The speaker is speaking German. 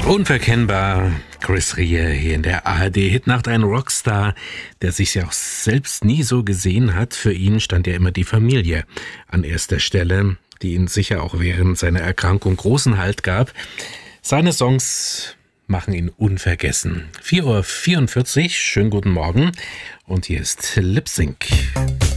Unverkennbar, Chris Rea hier in der ARD-Hitnacht, ein Rockstar, der sich ja auch selbst nie so gesehen hat. Für ihn stand ja immer die Familie an erster Stelle, die ihm sicher auch während seiner Erkrankung großen Halt gab. Seine Songs machen ihn unvergessen. 4:44 Uhr, schönen guten Morgen und hier ist Lip Sync.